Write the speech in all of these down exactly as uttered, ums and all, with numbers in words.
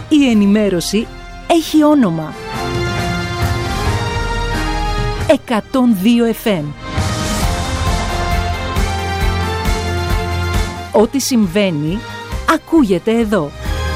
Η ενημέρωση έχει όνομα. εκατόν δύο εφ εμ. Ό,τι συμβαίνει, ακούγεται εδώ.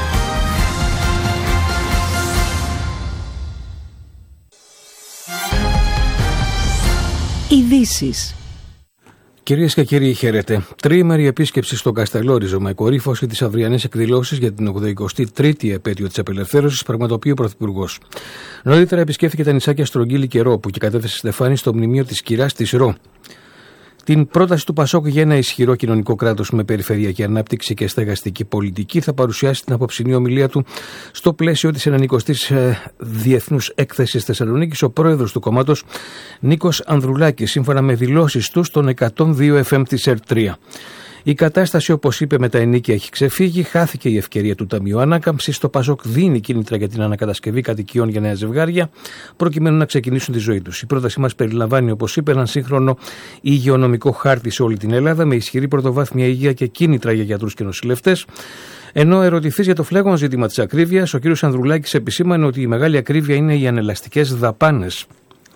Ειδήσεις. Κυρίες και κύριοι, χαίρετε. Τριήμερη επίσκεψη στο Καστελόριζο με κορύφωση τις αυριανές εκδηλώσεις για την ογδοηκοστή τρίτη επέτειο της απελευθέρωσης, πραγματοποιεί ο Πρωθυπουργός. Νωρίτερα επισκέφθηκε τα νησάκια Στρογγύλη και Ρο, που και κατέθεσε στεφάνι στο μνημείο της κυράς της Ρο. Την πρόταση του Πασόκ για ένα ισχυρό κοινωνικό κράτος με περιφερειακή ανάπτυξη και στεγαστική πολιτική θα παρουσιάσει την απόψινή ομιλία του στο πλαίσιο της ενενηκοστής Διεθνούς Έκθεσης Θεσσαλονίκης ο πρόεδρος του κόμματος Νίκος Ανδρουλάκης, σύμφωνα με δηλώσεις του στον εκατόν δύο εφ εμ της ΕΡΤ τρία. Η κατάσταση, όπως είπε, με τα ενοίκια έχει ξεφύγει, χάθηκε η ευκαιρία του Ταμείου Ανάκαμψης. Το Πασόκ δίνει κίνητρα για την ανακατασκευή κατοικιών για νέα ζευγάρια, προκειμένου να ξεκινήσουν τη ζωή τους. Η πρότασή μας περιλαμβάνει, όπως είπε, έναν σύγχρονο υγειονομικό χάρτη σε όλη την Ελλάδα, με ισχυρή πρωτοβάθμια υγεία και κίνητρα για γιατρούς και νοσηλευτές. Ενώ ερωτηθείς για το φλέγον ζήτημα της ακρίβειας, ο κ. Ανδρουλάκης επισήμανε ότι η μεγάλη ακρίβεια είναι οι ανελαστικές δαπάνες.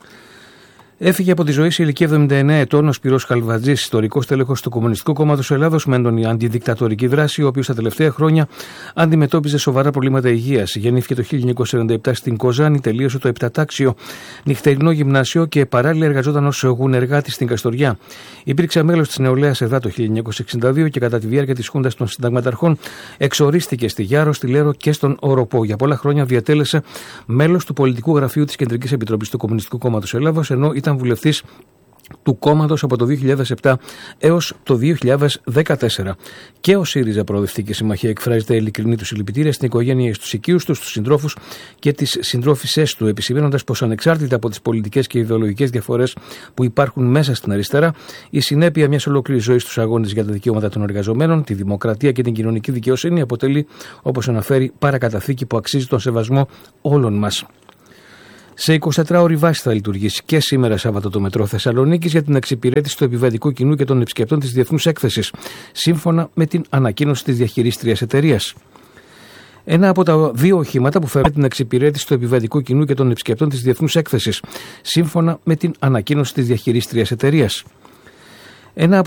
Έφυγε από τη ζωή σε ηλικία εβδομήντα εννέα ετών ο Σπυρός Χαλβατζής, ιστορικός τέλεχος του Κομμουνιστικού Κόμματος Ελλάδος με έντονη αντιδικτατορική δράση, ο οποίος τα τελευταία χρόνια αντιμετώπιζε σοβαρά προβλήματα υγείας. Γεννήθηκε το χίλια εννιακόσια σαράντα επτά στην Κοζάνη, τελείωσε το επτατάξιο νυχτερινό γυμνάσιο και παράλληλα εργαζόταν ως γουνεργάτης στην Καστοριά. Υπήρξε μέλος της νεολαίας ΕΔΑ το χίλια εννιακόσια εξήντα δύο και κατά τη διάρκεια της Χούντας των Συνταγματαρχών εξορίστηκε στη Γιάρο, στη Λέρο και στον Οροπό. Για πολλά χρόνια διατέλεσε μέλος του πολιτικού γραφείου της Κεντρικής Επιτροπής του Κομμουνιστικού Κόμματος Ελλάδος, ενώ ήταν βουλευτής του κόμματος από το δύο χιλιάδες επτά έως το δύο χιλιάδες δεκατέσσερα. Και ο ΣΥΡΙΖΑ Προοδευτική Συμμαχία εκφράζει τα ειλικρινή του συλληπιτήρια στην οικογένεια, στους οικείους του, στους συντρόφους και τις συντρόφισσές του, επισημαίνοντας πως ανεξάρτητα από τις πολιτικές και ιδεολογικές διαφορές που υπάρχουν μέσα στην αριστερά, η συνέπεια μιας ολόκληρης ζωής στους αγώνες για τα δικαιώματα των εργαζομένων, τη δημοκρατία και την κοινωνική δικαιοσύνη αποτελεί, όπως αναφέρει, παρακαταθήκη που αξίζει τον σεβασμό όλων μας. Σε εικοσιτετράωρη βάση θα λειτουργήσει και σήμερα Σάββατο το μετρό Θεσσαλονίκης για την εξυπηρέτηση του επιβατικού κοινού και των επισκεπτών της Διεθνούς Έκθεσης, σύμφωνα με την ανακοίνωση της διαχειρίστριας εταιρείας. Ένα από τα δύο οχήματα που φέρνει την εξυπηρέτηση του επιβατικού κοινού και των επισκεπτών της Διεθνούς Έκθεσης, σύμφωνα με την ανακοίνωση της διαχειρίστριας εταιρείας. Ένα